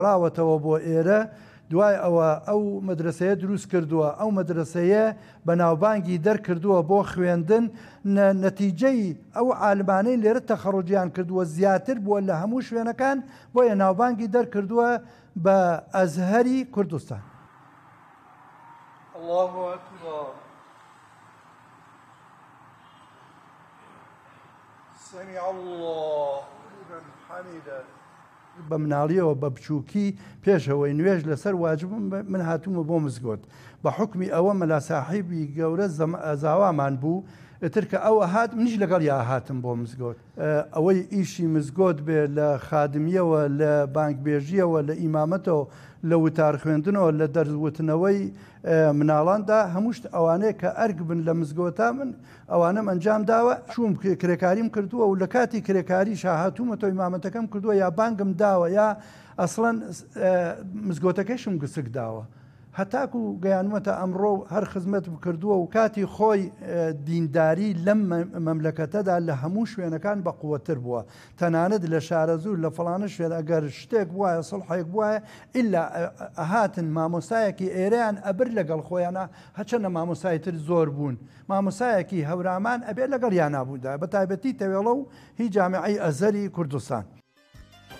ڕاوەتەوە بۆ ئێرە دوای ئەوە ئەو مەدرسەیە دروست کردووە ئەو مەدرسەیە بەناوبانگی دەرکردووە بۆ خوێندن نەتیجەی ئەو عالمانەی لێرە تەخەڕوجیان کردووە زیاتر بووە لە هەموو شوێنەکان بۆیە ناوبانگی دەرکردووە بە ئەزهەری کوردستان. الله أكبر. سمع الله لمن حمده. بە مناڵیەوە بە بچووکی پێشەوەی نوێژ لەسەر واجب من هاتوومە بۆ مزگۆت بە حکمی ئەوە مەلا ساحیبی گەورە زاوامان بوو ئتر کە ئەوە هات منیش لەگەڵ یا هاتم بۆ مزگۆت ئەوەی ئیشی مزگۆت بێ لە خادمیەوە لە بانکبێژیەوە لە ئیمامەتەوە لە وتار خوێندنەوە لە دەرزوتنەوەی مناڵاندا هەمووشت ئەوانەیە کە ئەرگ بن لە مزگۆتا من ئەوانەم ئەنجام داوە چوم کرێکاریم کردووە و لە کاتی کرێکاری شاهاتوومەتەوە ئیمامەتەکەم کردووە یا بانگم داوە یا ئەسڵەن مزگۆتەکەیشم گسک داوە هەتاکو گەیانمەتە ئەمڕۆ هەر خزمەت کردووە و کاتی خۆی دینداری لەم مەملەکەتەدا لە هەموو شوێنەکان بە قووەتر بووە تەنانەت لە شارەزوو لە فڵانە شوێن ئەگەر شتێک وایە سڵحێک وایە ئللا ئەهاتن مامۆسایەکی ئێرەیان ئەبر لەگەڵ خۆیانە هەچەنە مامۆسایتر زۆر بوون مامۆسایەکی هەورامان ئەبێ لەگەڵ یان نابوودا بە تایبەتی تەوێڵە و هی جامعەی ئەزەری کوردستان.